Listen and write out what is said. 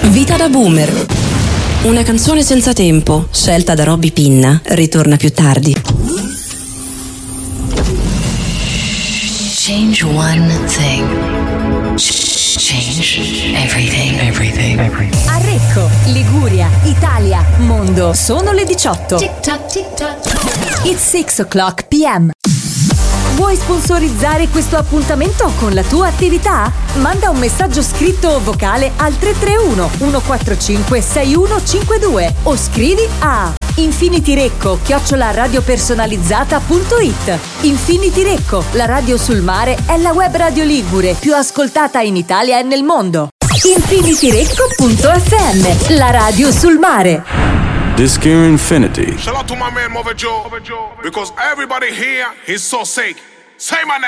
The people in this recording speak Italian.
Vita da boomer. Una canzone senza tempo, scelta da Robby Pinna, ritorna più tardi. Change one thing. Change everything. Everything. Arrecco, Liguria, Italia, mondo. Sono le 18. Tic tac, tic tac. It's 6 o'clock p.m. Vuoi sponsorizzare questo appuntamento con la tua attività? Manda un messaggio scritto o vocale al 331 145 6152 o scrivi a infinityrecco@radiopersonalizzata.it. Infinity Recco, la radio sul mare, è la web radio ligure più ascoltata in Italia e nel mondo. infinityrecco.fm, la radio sul mare. This Gear Infinity. Shout out to my man Mother Joe, because everybody here is so sick. Say my name.